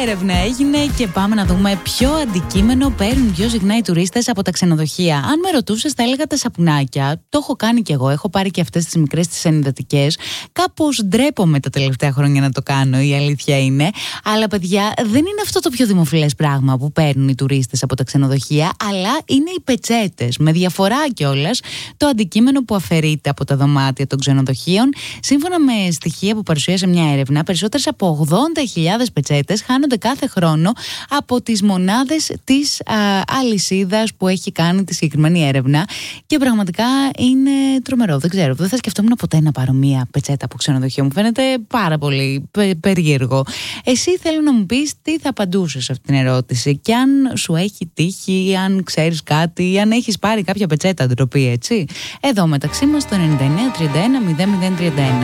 έρευνα έγινε και πάμε να δούμε ποιο αντικείμενο παίρνουν πιο συχνά οι τουρίστες από τα ξενοδοχεία. Αν με ρωτούσες, θα έλεγα τα σαπουνάκια. Το έχω κάνει κι εγώ. Έχω πάρει και αυτές τις μικρές τις ενυδατικές. Κάπως ντρέπομαι τα τελευταία χρόνια να το κάνω, η αλήθεια είναι. Αλλά παιδιά, δεν είναι αυτό το πιο δημοφιλές πράγμα που παίρνουν οι τουρίστες από τα ξενοδοχεία, αλλά είναι οι πετσέτες. Με διαφορά κιόλας το αντικείμενο που αφαιρείται από τα δωμάτια των ξενοδοχείων. Σύμφωνα με στοιχεία που παρουσίασε μια έρευνα, περισσότερες από 80.000 πετσέτες χάνονται κάθε χρόνο από τις μονάδες της αλυσίδας που έχει κάνει τη συγκεκριμένη έρευνα. Και πραγματικά είναι τρομερό. Δεν ξέρω, δεν θα σκεφτόμουν ποτέ να πάρω μία πετσέτα από ξενοδοχείο. Μου φαίνεται πάρα πολύ περίεργο. Εσύ θέλω να μου πεις τι θα απαντούσες σε αυτήν την ερώτηση, και αν σου έχει τύχει, ή αν ξέρεις κάτι, ή αν έχεις πάρει κάποια πετσέτα ντροπή, έτσι. Εδώ μεταξύ μας το 99 31 00 31.